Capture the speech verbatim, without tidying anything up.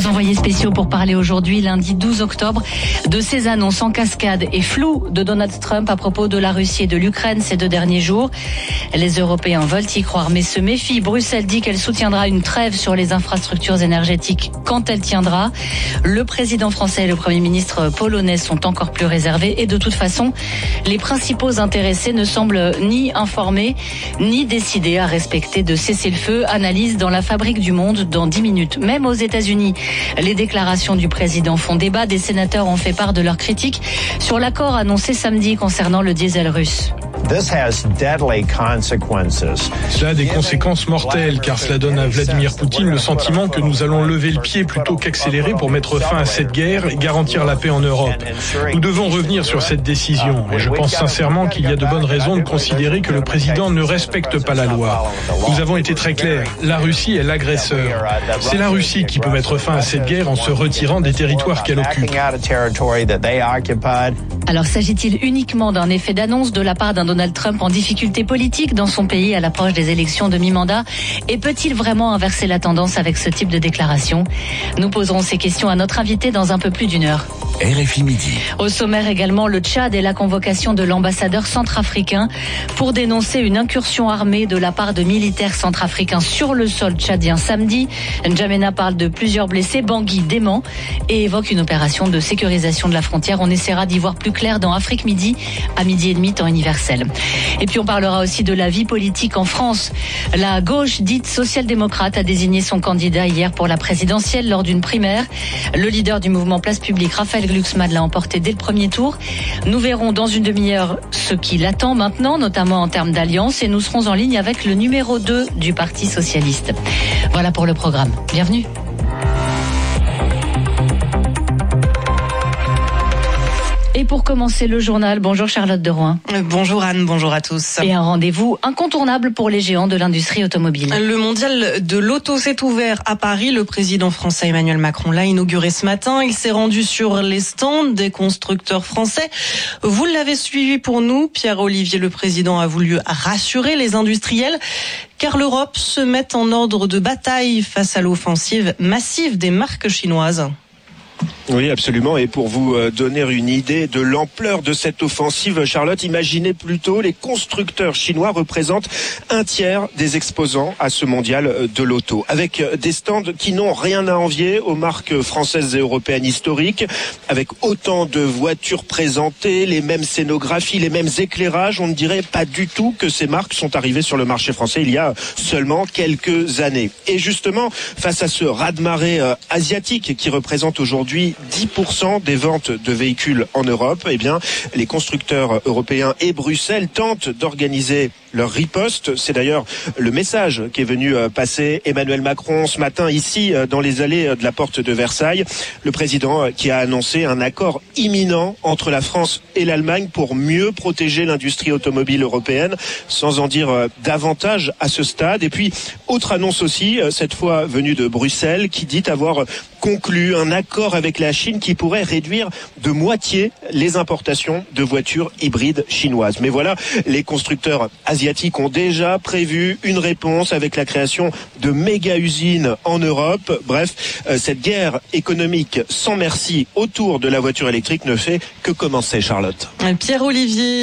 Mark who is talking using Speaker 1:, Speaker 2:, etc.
Speaker 1: envoyés spéciaux pour parler aujourd'hui, lundi douze octobre, de ces annonces en cascade et floues de Donald Trump à propos de la Russie et de l'Ukraine ces deux derniers jours. Les Européens veulent y croire mais se méfient. Bruxelles dit qu'elle soutiendra une trêve sur les infrastructures énergétiques quand elle tiendra. Le président français et le Premier ministre polonais sont encore plus réservés et de toute façon, les principaux intéressés ne semblent ni informés ni décidés à respecter de cessez-le-feu. Analyse dans la Fabrique du Monde dans dix minutes. Même aux États-Unis, les déclarations du président font débat. Des sénateurs ont fait part de leurs critiques sur l'accord annoncé samedi concernant le diesel russe.
Speaker 2: Cela a des conséquences mortelles car cela donne à Vladimir Poutine le sentiment que nous allons lever le pied plutôt qu'accélérer pour mettre fin à cette guerre et garantir la paix en Europe. Nous devons revenir sur cette décision et je pense sincèrement qu'il y a de bonnes raisons de considérer que le président ne respecte pas la loi. Nous avons été très clairs, la Russie est l'agresseur. C'est la Russie qui peut mettre fin à cette guerre en se retirant des territoires qu'elle occupe.
Speaker 1: Alors s'agit-il uniquement d'un effet d'annonce de la part d'un Donald Trump en difficulté politique dans son pays à l'approche des élections de mi-mandat? Et peut-il vraiment inverser la tendance avec ce type de déclaration? Nous poserons ces questions à notre invité dans un peu plus d'une heure.
Speaker 3: R F I Midi.
Speaker 1: Au sommaire également, le Tchad et la convocation de l'ambassadeur centrafricain pour dénoncer une incursion armée de la part de militaires centrafricains sur le sol tchadien samedi. N'Djamena parle de plusieurs blessés, Bangui dément et évoque une opération de sécurisation de la frontière. On essaiera d'y voir plus clair dans Afrique Midi à midi et demi temps universel. Et puis on parlera aussi de la vie politique en France. La gauche dite social-démocrate a désigné son candidat hier pour la présidentielle lors d'une primaire. Le leader du mouvement Place Publique, Raphaël Glucksmann, l'a emporté dès le premier tour. Nous verrons dans une demi-heure ce qui l'attend maintenant, notamment en termes d'alliance, et nous serons en ligne avec le numéro deux du Parti socialiste. Voilà pour le programme. Bienvenue. Et pour commencer le journal, bonjour Charlotte de Rouen.
Speaker 4: Bonjour Anne, bonjour à tous.
Speaker 1: Et un rendez-vous incontournable pour les géants de l'industrie automobile.
Speaker 4: Le mondial de l'auto s'est ouvert à Paris. Le président français Emmanuel Macron l'a inauguré ce matin. Il s'est rendu sur les stands des constructeurs français. Vous l'avez suivi pour nous. Pierre-Olivier, le président, a voulu rassurer les industriels car l'Europe se met en ordre de bataille face à l'offensive massive des marques chinoises.
Speaker 5: Oui, absolument. Et pour vous donner une idée de l'ampleur de cette offensive, Charlotte, imaginez plutôt les constructeurs chinois représentent un tiers des exposants à ce mondial de l'auto, avec des stands qui n'ont rien à envier aux marques françaises et européennes historiques, avec autant de voitures présentées, les mêmes scénographies, les mêmes éclairages. On ne dirait pas du tout que ces marques sont arrivées sur le marché français il y a seulement quelques années. Et justement, face à ce raz-de-marée asiatique qui représente aujourd'hui dix pour cent des ventes de véhicules en Europe, eh bien, les constructeurs européens et Bruxelles tentent d'organiser leur riposte. C'est d'ailleurs le message qui est venu passer Emmanuel Macron ce matin ici dans les allées de la porte de Versailles. Le président qui a annoncé un accord imminent entre la France et l'Allemagne pour mieux protéger l'industrie automobile européenne, sans en dire davantage à ce stade. Et puis, autre annonce aussi, cette fois venue de Bruxelles, qui dit avoir conclu un accord avec la Chine qui pourrait réduire de moitié les importations de voitures hybrides chinoises. Mais voilà, les constructeurs asiatiques ont déjà prévu une réponse avec la création de méga-usines en Europe. Bref, cette guerre économique sans merci autour de la voiture électrique ne fait que commencer, Charlotte.
Speaker 4: Pierre-Olivier